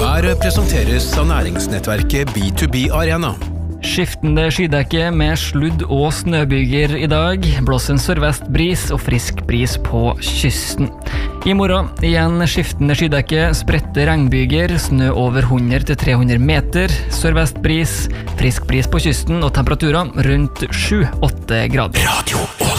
Været presenteres av næringsnettverket B2B Arena. Skiftende skydekke med sludd- og snøbyger i dag. Blåser en sørvest bris og frisk bris på kysten. I morgen igjen skiftende skydekke, spredte regnbyger, snø over 100-300 meter, sørvest bris, frisk bris på kysten og temperaturer rundt 7-8 grader. Radio